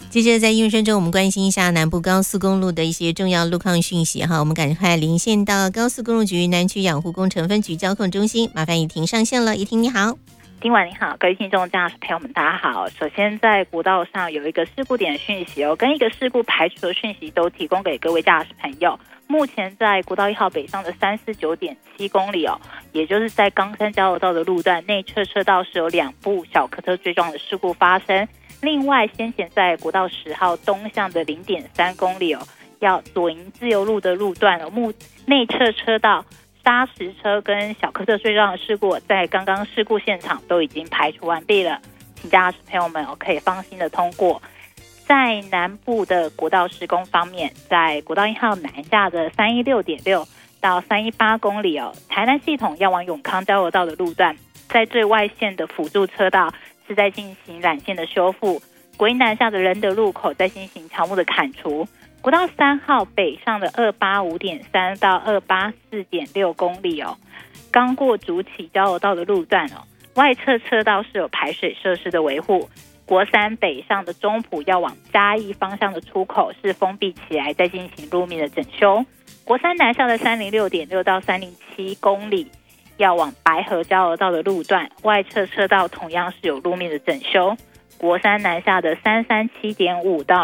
接着在1分钟，我们关心一下南部高速公路的一些重要路况讯息哈。我们赶快连线到高速公路局南区养护工程分局交控中心，麻烦怡婷上线了。怡婷你好。 丁晚你好，各位听众驾驶朋友们大家好。首先在国道上有一个事故点讯息跟一个事故排除的讯息都提供给各位驾驶朋友。目前在国道1号北上的349.7公里也就是在冈山交流道的路段内侧车道是有2部小客车追撞的事故发生。另外先前在国道10号东向的 0.3 公里要左营自由路的路段内侧车道砂石车跟小客车追撞的事故在刚刚事故现场都已经排除完毕了，请驾驶朋友们可以放心的通过。在南部的国道施工方面，在国道1号南下的 316.6 到318公里台南系统要往永康交流道的路段，在最外线的辅助车道是在进行缆线的修复，国一南下的仁德路口在进行乔木的砍除。国道3号北上的 285.3 到 284.6 公里刚过竹崎交流道的路段外侧车道是有排水设施的维护。国3北上的中埔要往嘉义方向的出口是封闭起来，在进行路面的整修。国3南下的 306.6 到307公里要往白河交流道的路段，外侧车道同样是有路面的整修。国3南下的 337.5 到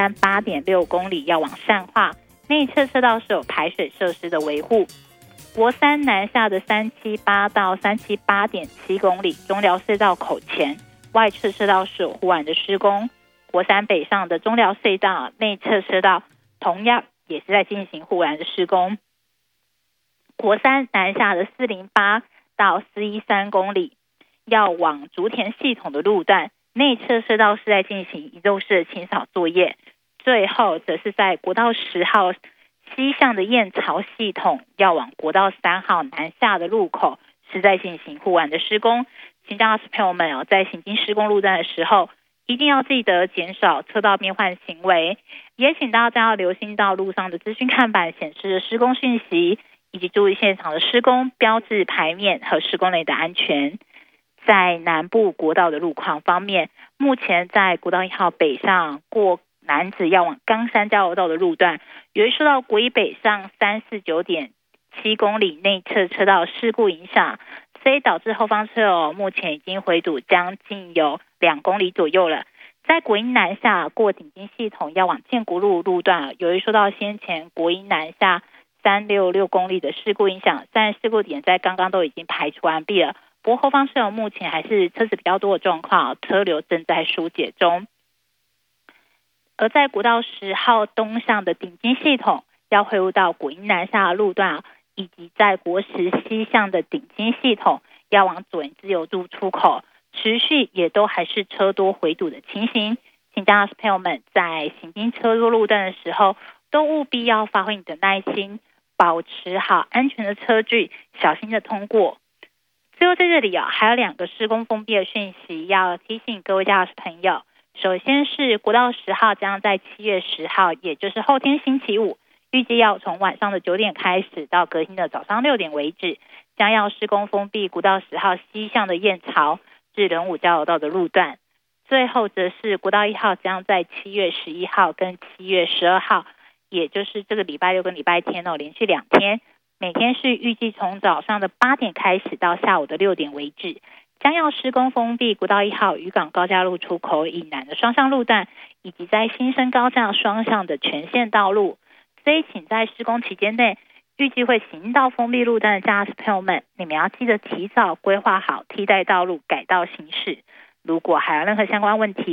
338.6 公里要往善化，内侧车道是有排水设施的维护。国3南下的378到 378.7 公里中寮隧道口前，外侧车道是有护栏的施工。国3北上的中寮隧道内侧车道同样也是在进行护栏的施工。国3南下的408到413公里要往竹田系统的路段，内侧车道是在进行移动式的清扫作业。最后则是在国道10号西向的燕巢系统要往国道3号南下的路口是在进行护栏的施工。请驾驶朋友们在行经施工路段的时候一定要记得减少车道变换行为，也请大家要留心到路上的资讯看板显示的施工讯息，以及注意现场的施工标志牌面和施工内的安全。在南部国道的路况方面，目前在国道1号北上过楠梓要往冈山交流道的路段，由于受到国一北上 349.7 公里内侧车道事故影响，所以导致后方车目前已经回堵将近有2公里左右了。在国一南下过顶金系统要往建国路路段，由于受到先前国一南下366公里的事故影响，虽然事故点在刚刚都已经排除完毕了，不过后方车目前还是车子比较多的状况，车流正在疏解中。而在国道10号东向的顶金系统要汇入到国一南下的路段，以及在国10西向的顶金系统要往左营自由路出口，持续也都还是车多回堵的情形。请驾驶朋友们在行经车多路段的时候，都务必要发挥你的耐心，保持好安全的车距，小心的通过。最后在这里还有2个施工封闭的讯息要提醒各位驾驶朋友。首先是国道10号将在7月10号，也就是后天星期五，预计要从晚上的9点开始到隔天的早上6点为止，将要施工封闭国道10号西向的燕巢至仁武交流道的路段。最后则是国道1号将在7月11号跟7月12号，也就是这个礼拜六跟礼拜天连续2天，每天是预计从早上的8点开始到下午的6点为止，将要施工封闭国道1号渔港高架路出口以南的双向路段，以及在新生高架双向的全线道路。所以请在施工期间内预计会行到封闭路段的驾驶朋友们，你们要记得提早规划好替代道路改道行驶。如果还有任何相关问题，